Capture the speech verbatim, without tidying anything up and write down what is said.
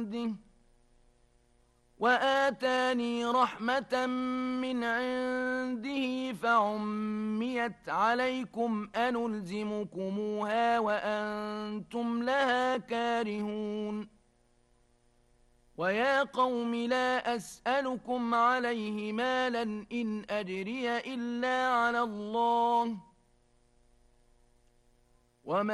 عنده وآتاني رحمة من عنده فعميت عليكم أنلزمكموها وأنتم لها كارهون ويا قوم لا أسألكم عليه مالا إن أجري إلا على الله وما